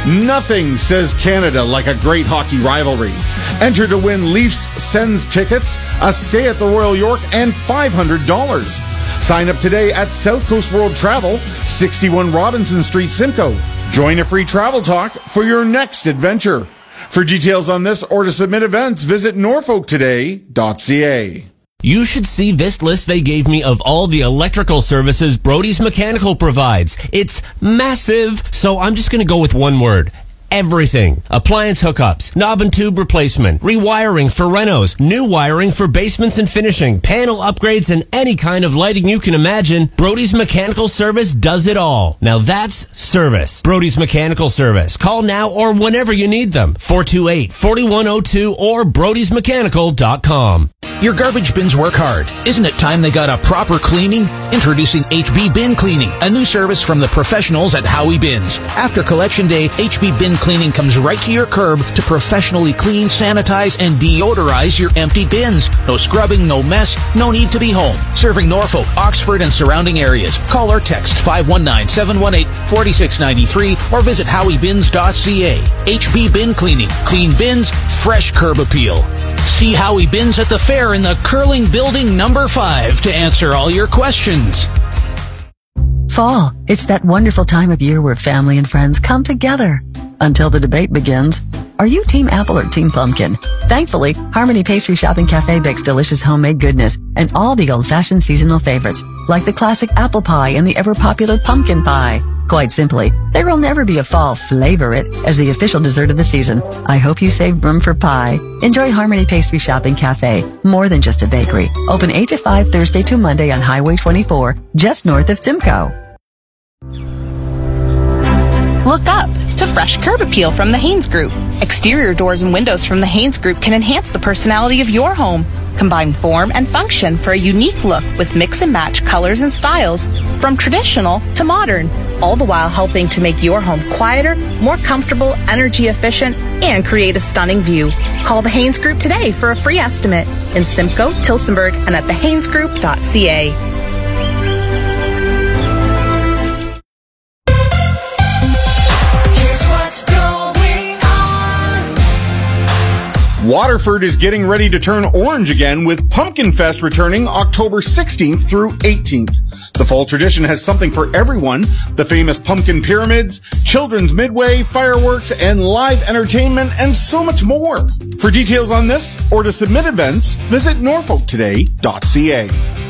Nothing says Canada like a great hockey rivalry. Enter to win Leafs Sens tickets, a stay at the Royal York, and $500. Sign up today at South Coast World Travel, 61 Robinson Street, Simcoe. Join a free travel talk for your next adventure. For details on this or to submit events, visit norfolktoday.ca. You should see this list they gave me of all the electrical services Brody's Mechanical provides. It's massive. So I'm just going to go with one word. Everything. Appliance hookups, knob and tube replacement, rewiring for renos, new wiring for basements and finishing, panel upgrades, and any kind of lighting you can imagine. Brody's Mechanical Service does it all. Now that's service. Brody's Mechanical Service. Call now or whenever you need them. 428-4102 or brodysmechanical.com. Your garbage bins work hard. Isn't it time they got a proper cleaning? Introducing HB Bin Cleaning, a new service from the professionals at Howie Bins. After collection day, HB Bin Cleaning comes right to your curb to professionally clean, sanitize, and deodorize your empty bins. No scrubbing, no mess, no need to be home. Serving Norfolk, Oxford, and surrounding areas. Call or text 519-718-4693 or visit howiebins.ca. HB Bin Cleaning. Clean bins, fresh curb appeal. See Howie Bins at the fair in the Curling Building number 5 to answer all your questions. Fall. It's that wonderful time of year where family and friends come together. Until the debate begins. Are you Team Apple or Team Pumpkin? Thankfully, Harmony Pastry Shop and Cafe bakes delicious homemade goodness and all the old-fashioned seasonal favorites, like the classic apple pie and the ever-popular pumpkin pie. Quite simply, there will never be a fall flavorite as the official dessert of the season. I hope you saved room for pie. Enjoy Harmony Pastry Shop and Cafe, more than just a bakery. Open 8 to 5 Thursday to Monday on Highway 24, just north of Simcoe. Look up to fresh curb appeal from the Haynes Group. Exterior doors and windows from the Haynes Group can enhance the personality of your home. Combine form and function for a unique look with mix and match colors and styles from traditional to modern, all the while helping to make your home quieter, more comfortable, energy efficient, and create a stunning view. Call the Haynes Group today for a free estimate in Simcoe, Tillsonburg, and at thehaynesgroup.ca. Waterford is getting ready to turn orange again with Pumpkin Fest returning October 16th through 18th. The fall tradition has something for everyone. The famous pumpkin pyramids, children's midway, fireworks, and live entertainment, and so much more. For details on this or to submit events, visit norfolktoday.ca.